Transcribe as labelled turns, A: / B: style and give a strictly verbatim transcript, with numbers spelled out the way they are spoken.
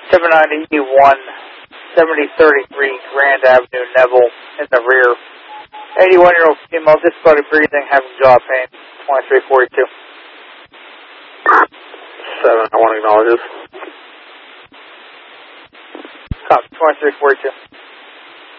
A: seven ninety-one, seventy thirty-three Grand Avenue, Neville, in the rear. eighty-one-year-old female, difficulty breathing, having jaw pain, twenty-three forty-two.
B: seven nine one acknowledges.
A: Copy, twenty-three forty-two.